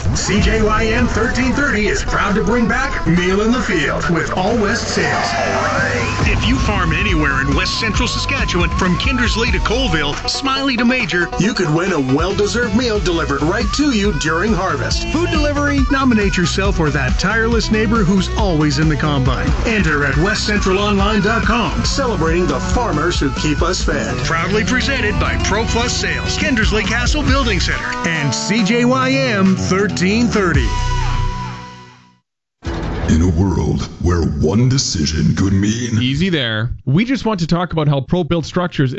CJYM 1330 is proud to bring back Meal in the Field with All West Sales. If you farm anywhere in West Central Saskatchewan, from Kindersley to Colville, Smiley to Major, You could win a well-deserved meal delivered right to you during harvest. food delivery, nominate yourself or that tireless neighbor who's always in the combine. Enter at westcentralonline.com, celebrating the farmers who keep us fed. Proudly presented by Pro Plus Sales, Kindersley Castle Building Center, and CJYM 1330. In a world where one decision could mean Easy there. We just want to talk about how Pro Built Structures